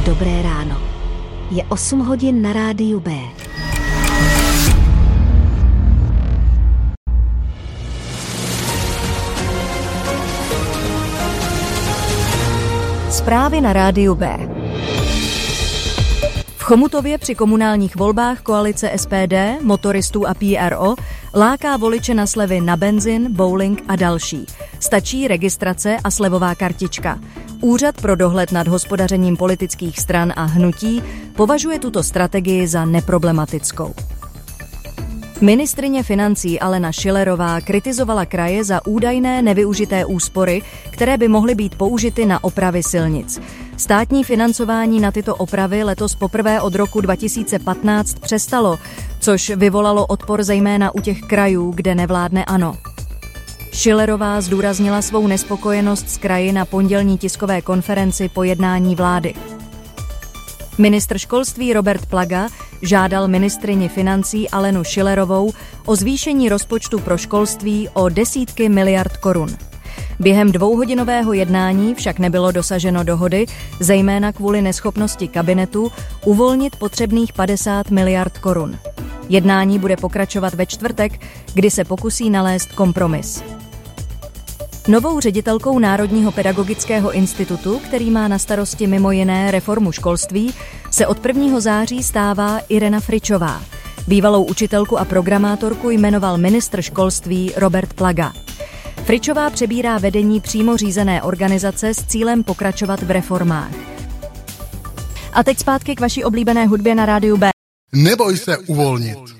Dobré ráno. Je 8 hodin na rádiu B. Zprávy na rádiu B. V Chomutově při komunálních volbách koalice SPD, motoristů a PRO láká voliče na slevy na benzin, bowling a další. Stačí registrace a slevová kartička. Úřad pro dohled nad hospodařením politických stran a hnutí považuje tuto strategii za neproblematickou. Ministryně financí Alena Schillerová kritizovala kraje za údajné nevyužité úspory, které by mohly být použity na opravy silnic. Státní financování na tyto opravy letos poprvé od roku 2015 přestalo, což vyvolalo odpor zejména u těch krajů, kde nevládne ANO. Schillerová zdůraznila svou nespokojenost s kraji na pondělní tiskové konferenci po jednání vlády. Ministr školství Robert Plaga žádal ministryni financí Alenu Schillerovou o zvýšení rozpočtu pro školství o desítky miliard korun. Během dvouhodinového jednání však nebylo dosaženo dohody, zejména kvůli neschopnosti kabinetu uvolnit potřebných 50 miliard korun. Jednání bude pokračovat ve čtvrtek, kdy se pokusí nalézt kompromis. Novou ředitelkou Národního pedagogického institutu, který má na starosti mimo jiné reformu školství, se od 1. září stává Irena Fričová. Bývalou učitelku a programátorku jmenoval ministr školství Robert Plaga. Fričová přebírá vedení přímo řízené organizace s cílem pokračovat v reformách. A teď zpátky k vaší oblíbené hudbě na rádiu B. Neboj se uvolnit.